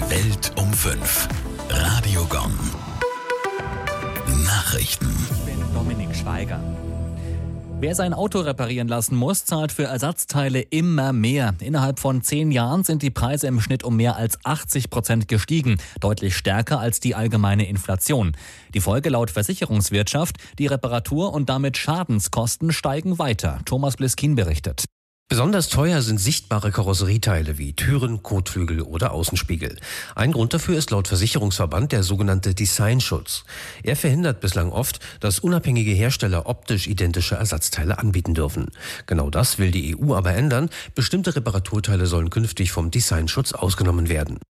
Welt um 5. Radio Gong. Nachrichten. Ich bin Dominik Schweiger. Wer sein Auto reparieren lassen muss, zahlt für Ersatzteile immer mehr. Innerhalb von 10 Jahren sind die Preise im Schnitt um mehr als 80% gestiegen. Deutlich stärker als die allgemeine Inflation. Die Folge laut Versicherungswirtschaft: die Reparatur- und damit Schadenskosten steigen weiter. Thomas Bliskin berichtet. Besonders teuer sind sichtbare Karosserieteile wie Türen, Kotflügel oder Außenspiegel. Ein Grund dafür ist laut Versicherungsverband der sogenannte Designschutz. Er verhindert bislang oft, dass unabhängige Hersteller optisch identische Ersatzteile anbieten dürfen. Genau das will die EU aber ändern. Bestimmte Reparaturteile sollen künftig vom Designschutz ausgenommen werden.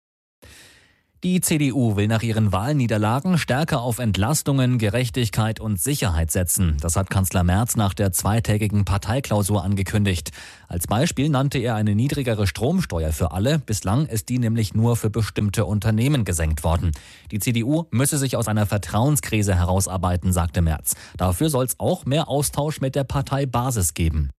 Die CDU will nach ihren Wahlniederlagen stärker auf Entlastungen, Gerechtigkeit und Sicherheit setzen. Das hat Kanzler Merz nach der zweitägigen Parteiklausur angekündigt. Als Beispiel nannte er eine niedrigere Stromsteuer für alle. Bislang ist die nämlich nur für bestimmte Unternehmen gesenkt worden. Die CDU müsse sich aus einer Vertrauenskrise herausarbeiten, sagte Merz. Dafür soll es auch mehr Austausch mit der Parteibasis geben.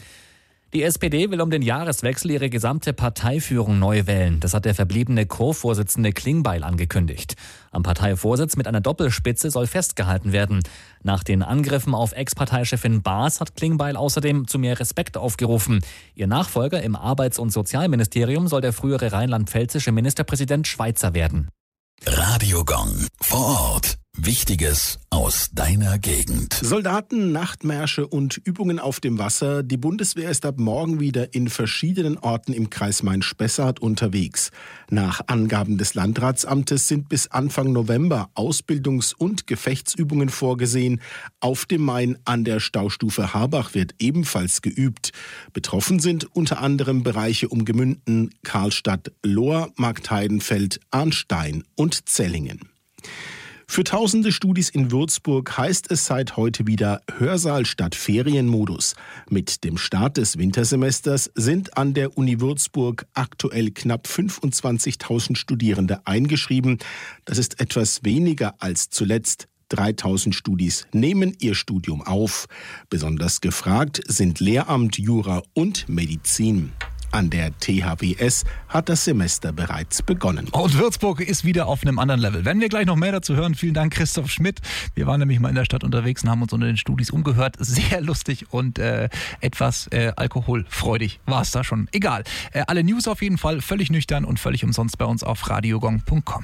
Die SPD will um den Jahreswechsel ihre gesamte Parteiführung neu wählen. Das hat der verbliebene Co-Vorsitzende Klingbeil angekündigt. Am Parteivorsitz mit einer Doppelspitze soll festgehalten werden. Nach den Angriffen auf Ex-Parteichefin Baas hat Klingbeil außerdem zu mehr Respekt aufgerufen. Ihr Nachfolger im Arbeits- und Sozialministerium soll der frühere rheinland-pfälzische Ministerpräsident Schweizer werden. Radio Gong. Vor Ort. Wichtiges aus deiner Gegend. Soldaten, Nachtmärsche und Übungen auf dem Wasser. Die Bundeswehr ist ab morgen wieder in verschiedenen Orten im Kreis Main-Spessart unterwegs. Nach Angaben des Landratsamtes sind bis Anfang November Ausbildungs- und Gefechtsübungen vorgesehen. Auf dem Main an der Staustufe Harbach wird ebenfalls geübt. Betroffen sind unter anderem Bereiche um Gemünden, Karlstadt, Lohr, Marktheidenfeld, Arnstein und Zellingen. Für tausende Studis in Würzburg heißt es seit heute wieder Hörsaal statt Ferienmodus. Mit dem Start des Wintersemesters sind an der Uni Würzburg aktuell knapp 25.000 Studierende eingeschrieben. Das ist etwas weniger als zuletzt. 3.000 Studis nehmen ihr Studium auf. Besonders gefragt sind Lehramt, Jura und Medizin. An der THWS hat das Semester bereits begonnen. Und Würzburg ist wieder auf einem anderen Level. Wenn wir gleich noch mehr dazu hören, vielen Dank Christoph Schmidt. Wir waren nämlich mal in der Stadt unterwegs und haben uns unter den Studis umgehört. Sehr lustig und etwas alkoholfreudig war es da schon. Egal. Alle News auf jeden Fall völlig nüchtern und völlig umsonst bei uns auf radiogong.com.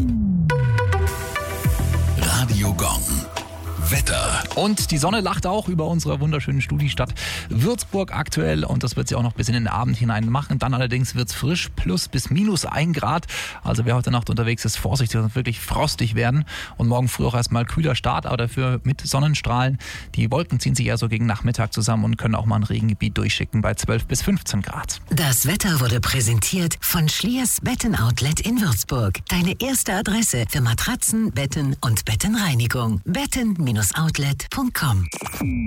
Radio Gong. Wetter. Und die Sonne lacht auch über unsere wunderschöne Studiestadt Würzburg aktuell und das wird sie auch noch bis in den Abend hinein machen. Dann allerdings wird es frisch, plus bis minus 1 Grad. Also wer heute Nacht unterwegs ist, vorsichtig, es wird wirklich frostig werden. Und morgen früh auch erstmal kühler Start, aber dafür mit Sonnenstrahlen. Die Wolken ziehen sich eher so gegen Nachmittag zusammen und können auch mal ein Regengebiet durchschicken bei 12 bis 15 Grad. Das Wetter wurde präsentiert von Schliers Bettenoutlet in Würzburg. Deine erste Adresse für Matratzen, Betten und Bettenreinigung. Betten-outlet.com.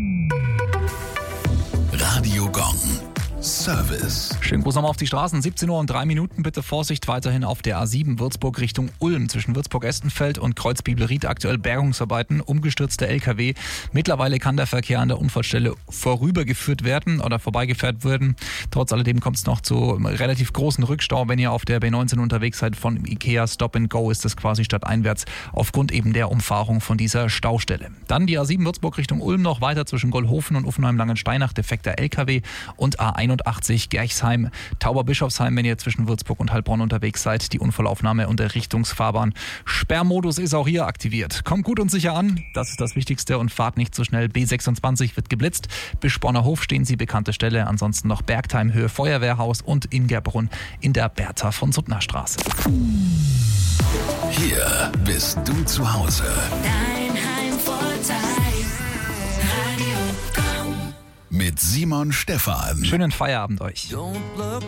Radio Gong. Service. Schönen Gruß nochmal auf die Straßen. 17 Uhr und 3 Minuten. Bitte Vorsicht weiterhin auf der A7 Würzburg Richtung Ulm. Zwischen Würzburg-Estenfeld und Kreuzbibelried aktuell Bergungsarbeiten. Umgestürzte LKW. Mittlerweile kann der Verkehr an der Unfallstelle vorübergeführt werden oder vorbeigeführt werden. Trotz alledem kommt es noch zu einem relativ großen Rückstau. Wenn ihr auf der B19 unterwegs seid von Ikea Stop and Go, ist das quasi stadteinwärts aufgrund eben der Umfahrung von dieser Staustelle. Dann die A7 Würzburg Richtung Ulm noch weiter zwischen Gollhofen und Uffenheim-Langensteinach. Defekter LKW und A81 Gerchsheim, Tauberbischofsheim, wenn ihr zwischen Würzburg und Heilbronn unterwegs seid. Die Unfallaufnahme und der Richtungsfahrbahn. Sperrmodus ist auch hier aktiviert. Kommt gut und sicher an, das ist das Wichtigste und fahrt nicht zu schnell. B26 wird geblitzt. Bis Sporner Hof stehen Sie, bekannte Stelle. Ansonsten noch Bergtheim, Höhe Feuerwehrhaus und Ingerbrunn in der Bertha von Suttner Straße. Hier bist du zu Hause. Dein Heimvorteil. Radio Gong. Mit Simon Stephan. Schönen Feierabend euch. Don't look